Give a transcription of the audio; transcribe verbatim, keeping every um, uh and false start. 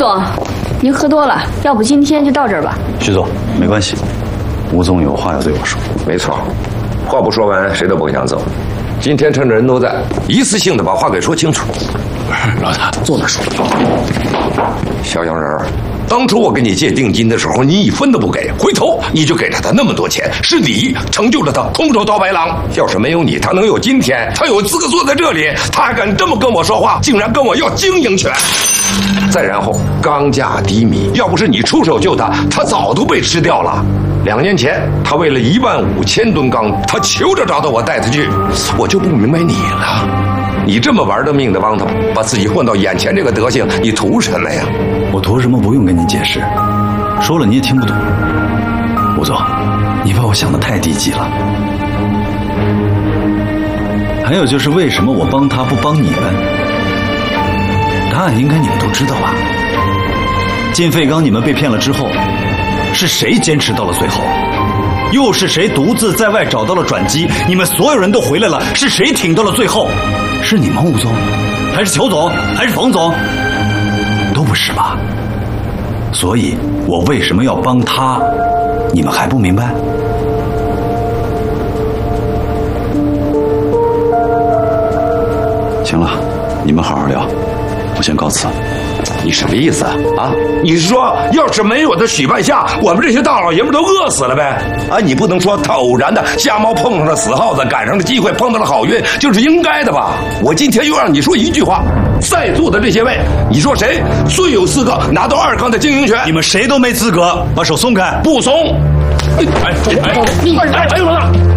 总，您喝多了，要不今天就到这儿吧。 徐总，没关系，吴总有话要对我说。 没错，话不说完，谁都不想走。今天趁着人都在，一次性的把话给说清楚。 老大，坐那说。 小洋人，当初我跟你借定金的时候，你一分都不给，回头你就给了他那么多钱，是你成就了他空手套白狼。要是没有你，他能有今天？他有资格坐在这里？他还敢这么跟我说话，竟然跟我要经营权。再然后，钢价低迷，要不是你出手救他，他早都被吃掉了。两年前，他为了一万五千吨钢，他求着找到我带他去，我就不明白你了。你这么玩的命的帮他，把自己混到眼前这个德行，你图什么呀？ 我图什么不用跟你解释，说了你也听不懂。吴总，你把我想得太低级了。还有就是为什么我帮他不帮你们？答案应该你们都知道吧？进废钢你们被骗了之后，是谁坚持到了最后？又是谁独自在外找到了转机？你们所有人都回来了，是谁挺到了最后？是你吗，吴总？还是裘总？还是冯总？都不是吧？所以我为什么要帮他？你们还不明白？行了，你们好好聊，我先告辞。 你什么意思啊？啊，你是说要是没有他许半夏，我们这些大老爷们都饿死了呗？啊，你不能说他偶然的瞎猫碰上了死耗子，赶上了机会，碰到了好运，就是应该的吧？我今天又让你说一句话，在座的这些位，你说谁最有资格拿到二钢的经营权？ 你们谁都没资格，把手松开！ 不松！哎哎哎！哎哎哎！